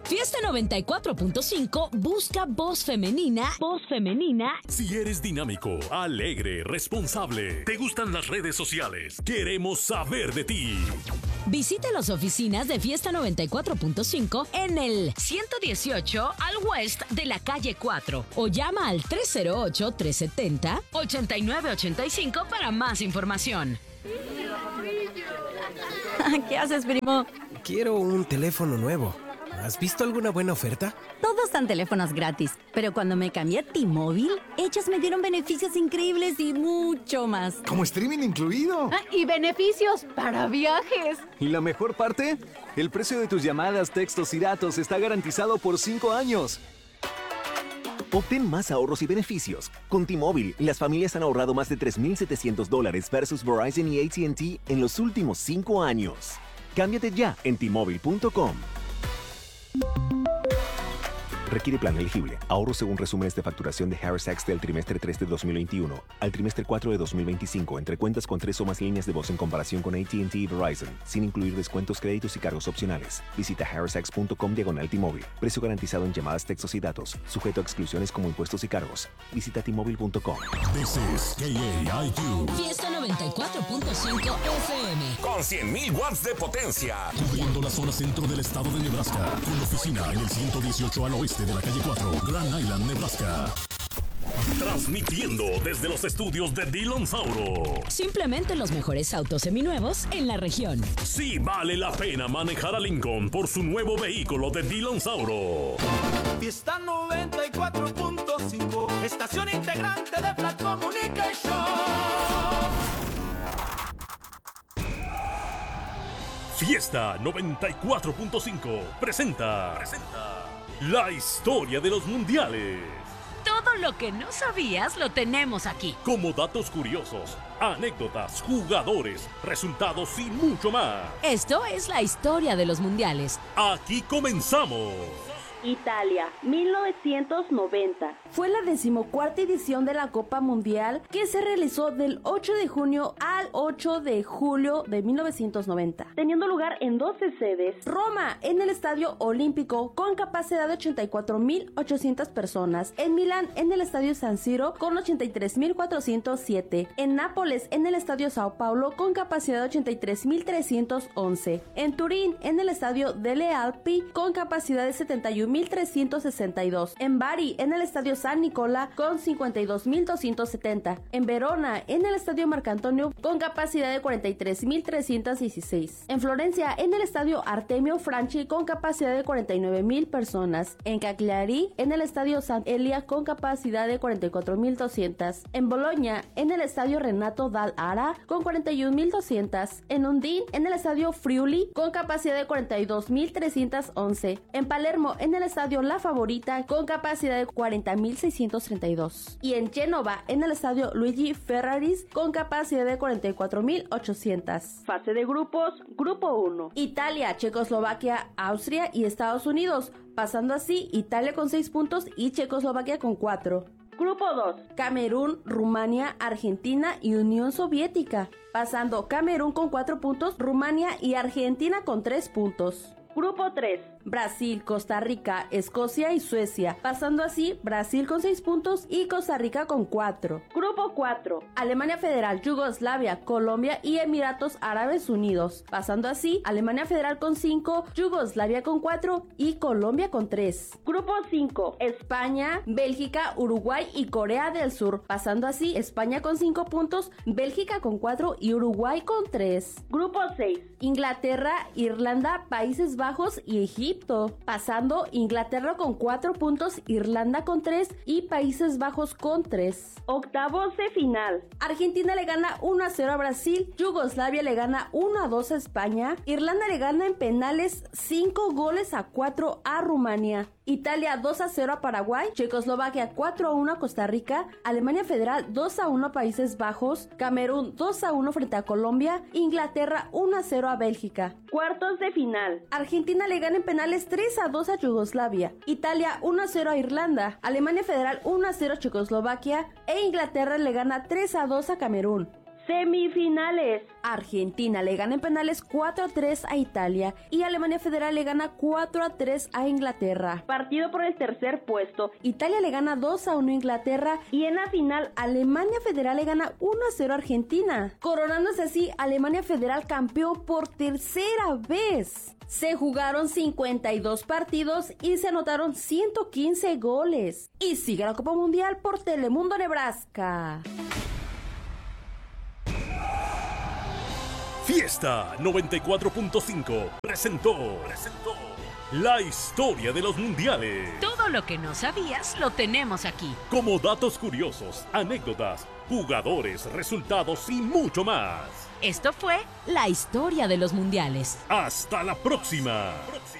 Fiesta 94.5 busca voz femenina. Voz femenina. Si eres dinámico, alegre, responsable, te gustan las redes sociales, queremos saber de ti. Visite las oficinas de Fiesta 94.5 en el 118 al West de la calle 4 o llama al 308-370-8985 para más información. ¿Qué haces, primo? Quiero un teléfono nuevo. ¿Has visto alguna buena oferta? Todos dan teléfonos gratis, pero cuando me cambié a T-Mobile, ellos me dieron beneficios increíbles y mucho más. ¿Como streaming incluido? Y beneficios para viajes. ¿Y la mejor parte? El precio de tus llamadas, textos y datos está garantizado por 5 años. Obtén más ahorros y beneficios. Con T-Mobile, las familias han ahorrado más de $3,700 versus Verizon y AT&T en los últimos 5 años. Cámbiate ya en T-Mobile.com. Requiere plan elegible. Ahorro según resúmenes de facturación de Harris Sacks del trimestre 3 de 2021 al trimestre 4 de 2025 entre cuentas con 3 o más líneas de voz en comparación con AT&T y Verizon, sin incluir descuentos, créditos y cargos opcionales. Visita harrissax.com/T-Mobile. Precio garantizado en llamadas, textos y datos. Sujeto a exclusiones como impuestos y cargos. Visita T-Mobile.com. This is KAIQ. Fiesta 94.5 FM. Con 100,000 watts de potencia. Cubriendo la zona centro del estado de Nebraska. Con oficina en el 118 al oeste de la calle 4, Grand Island, Nebraska. Transmitiendo desde los estudios de Dillon Sauro. Simplemente los mejores autos seminuevos en la región. Sí vale la pena manejar a Lincoln por su nuevo vehículo de Dillon Sauro. Fiesta 94.5, estación integrante de Flat Communication. Fiesta 94.5 presenta la historia de los mundiales. Todo lo que no sabías lo tenemos aquí. Como datos curiosos, anécdotas, jugadores, resultados y mucho más. Esto es la historia de los mundiales. Aquí comenzamos. Italia, 1990. Fue la 14ª edición de la Copa Mundial que se realizó del 8 de junio al 8 de julio de 1990, teniendo lugar en 12 sedes. Roma, en el Estadio Olímpico, con capacidad de 84,800 personas. En Milán, en el Estadio San Siro, con 83,407. En Nápoles, en el Estadio Sao Paulo, con capacidad de 83,311. En Turín, en el Estadio Delle Alpi, con capacidad de 71,362. En Bari, en el Estadio San Nicola, con 52,270. En Verona, en el Estadio Marcantonio, con capacidad de 43,316. En Florencia, en el Estadio Artemio Franchi, con capacidad de 49,000 personas. En Cagliari, en el Estadio San Elia, con capacidad de 44,200. En Bologna, en el Estadio Renato Dall'Ara, con 41,200. En Undine, en el Estadio Friuli, con capacidad de 42,311. En Palermo, en el Estadio La Favorita, con capacidad de 40,632. Y en Génova, en el Estadio Luigi Ferraris, con capacidad de 44,800. Fase de grupos, Grupo 1. Italia, Checoslovaquia, Austria y Estados Unidos, pasando así Italia con 6 puntos y Checoslovaquia con 4. Grupo 2. Camerún, Rumania, Argentina y Unión Soviética, pasando Camerún con 4 puntos, Rumania y Argentina con 3 puntos. Grupo 3. Brasil, Costa Rica, Escocia y Suecia, pasando así Brasil con 6 puntos y Costa Rica con 4. Grupo 4. Alemania Federal, Yugoslavia, Colombia y Emiratos Árabes Unidos, pasando así Alemania Federal con 5, Yugoslavia con 4 y Colombia con 3. Grupo 5. España, Bélgica, Uruguay y Corea del Sur, pasando así España con 5 puntos, Bélgica con 4 y Uruguay con 3. Grupo 6. Inglaterra, Irlanda, Países Bajos y Egipto, pasando Inglaterra con 4 puntos, Irlanda con 3 y Países Bajos con 3. Octavos de final. Argentina le gana 1-0 a Brasil, Yugoslavia le gana 1-2 a España, Irlanda le gana en penales 5-4 a Rumania. Italia 2-0 a Paraguay, Checoslovaquia 4-1 a Costa Rica, Alemania Federal 2-1 a Países Bajos, Camerún 2-1 frente a Colombia, Inglaterra 1-0 a Bélgica. Cuartos de final. Argentina le gana en penales 3-2 a Yugoslavia, Italia 1-0 a Irlanda, Alemania Federal 1-0 a Checoslovaquia e Inglaterra le gana 3-2 a Camerún. Semifinales. Argentina le gana en penales 4-3 a Italia y Alemania Federal le gana 4-3 a Inglaterra. Partido por el tercer puesto. Italia le gana 2-1 a Inglaterra y en la final Alemania Federal le gana 1-0 a Argentina. Coronándose así Alemania Federal campeón por tercera vez. Se jugaron 52 partidos y se anotaron 115 goles. Y sigue la Copa Mundial por Telemundo Nebraska. Fiesta 94.5 presentó la historia de los mundiales. Todo lo que no sabías lo tenemos aquí. Como datos curiosos, anécdotas, jugadores, resultados y mucho más. Esto fue la historia de los mundiales. Hasta la próxima.